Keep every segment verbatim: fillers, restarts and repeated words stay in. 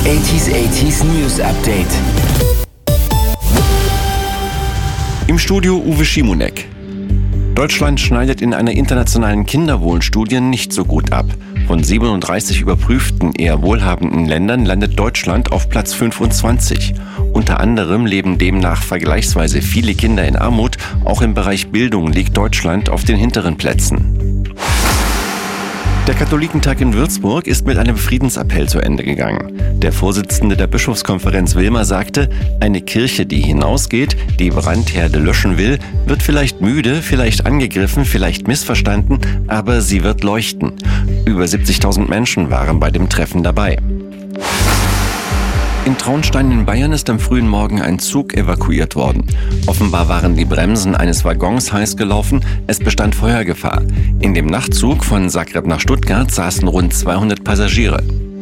achtziger achtziger News Update. Im Studio Uwe Schimonek. Deutschland schneidet in einer internationalen Kinderwohlstudie nicht so gut ab. Von siebenunddreißig überprüften, eher wohlhabenden Ländern landet Deutschland auf Platz fünfundzwanzig. Unter anderem leben demnach vergleichsweise viele Kinder in Armut. Auch im Bereich Bildung liegt Deutschland auf den hinteren Plätzen. Der Katholikentag in Würzburg ist mit einem Friedensappell zu Ende gegangen. Der Vorsitzende der Bischofskonferenz Wilmer sagte, eine Kirche, die hinausgeht, die Brandherde löschen will, wird vielleicht müde, vielleicht angegriffen, vielleicht missverstanden, aber sie wird leuchten. Über siebzigtausend Menschen waren bei dem Treffen dabei. In Traunstein in Bayern ist am frühen Morgen ein Zug evakuiert worden. Offenbar waren die Bremsen eines Waggons heiß gelaufen, es bestand Feuergefahr. In dem Nachtzug von Zagreb nach Stuttgart saßen rund zweihundert Passagiere.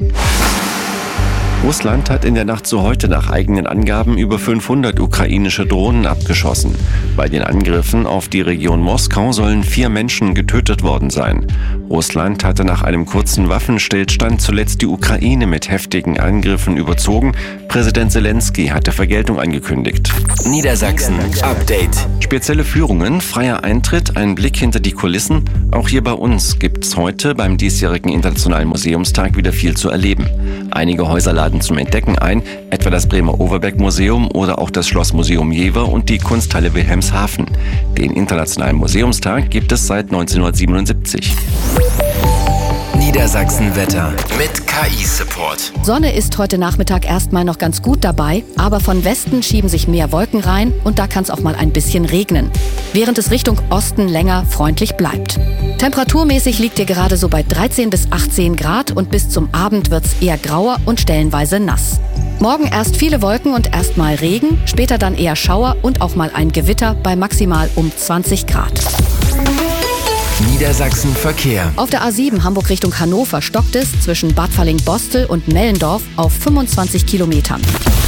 Russland hat in der Nacht zu heute nach eigenen Angaben über fünfhundert ukrainische Drohnen abgeschossen. Bei den Angriffen auf die Region Moskau sollen vier Menschen getötet worden sein. Russland hatte nach einem kurzen Waffenstillstand zuletzt die Ukraine mit heftigen Angriffen überzogen. Präsident Zelensky hatte Vergeltung angekündigt. Niedersachsen Update. Spezielle Führungen, freier Eintritt, ein Blick hinter die Kulissen. Auch hier bei uns gibt's heute beim diesjährigen Internationalen Museumstag wieder viel zu erleben. Einige Häuser laden zum Entdecken ein, etwa das Bremer Overbeck-Museum oder auch das Schlossmuseum Jever und die Kunsthalle Wilhelmshaven. Den Internationalen Museumstag gibt es seit neunzehnhundertsiebenundsiebzig. Niedersachsen Wetter mit K I-Support. Sonne ist heute Nachmittag erstmal noch ganz gut dabei, aber von Westen schieben sich mehr Wolken rein und da kann es auch mal ein bisschen regnen, während es Richtung Osten länger freundlich bleibt. Temperaturmäßig liegt ihr gerade so bei dreizehn bis achtzehn Grad und bis zum Abend wird's eher grauer und stellenweise nass. Morgen erst viele Wolken und erstmal Regen, später dann eher Schauer und auch mal ein Gewitter bei maximal um zwanzig Grad. Niedersachsen Verkehr. Auf der A sieben Hamburg Richtung Hannover stockt es zwischen Bad Falling-Bostel und Mellendorf auf fünfundzwanzig Kilometern.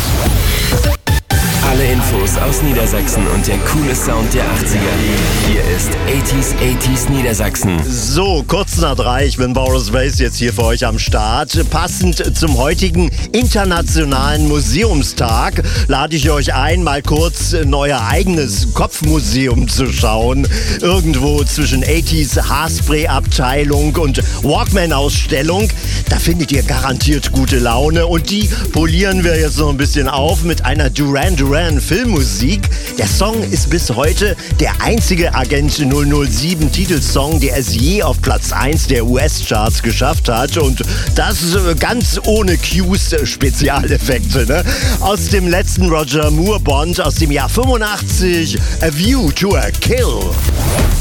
Alle Infos aus Niedersachsen und der coole Sound der achtziger. Hier ist achtziger achtziger Niedersachsen. So, kurz nach drei, ich bin Boris Weiss, jetzt hier für euch am Start. Passend zum heutigen Internationalen Museumstag lade ich euch ein, mal kurz in euer eigenes Kopfmuseum zu schauen. Irgendwo zwischen achtziger Haarspray-Abteilung und Walkman-Ausstellung. Da findet ihr garantiert gute Laune und die polieren wir jetzt noch ein bisschen auf mit einer Duran Duran Filmmusik. Der Song ist bis heute der einzige Agent null null sieben Titelsong, der es je auf Platz eins der U S-Charts geschafft hat. Und das ganz ohne Cues, Spezialeffekte. Ne? Aus dem letzten Roger Moore Bond aus dem Jahr fünfundachtzig, A View to a Kill.